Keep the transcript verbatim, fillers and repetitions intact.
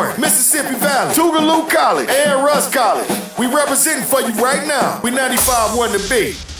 Warren, Mississippi Valley, Tougaloo College, and Russ College. We representing for you right now. We ninety-five one The Beat.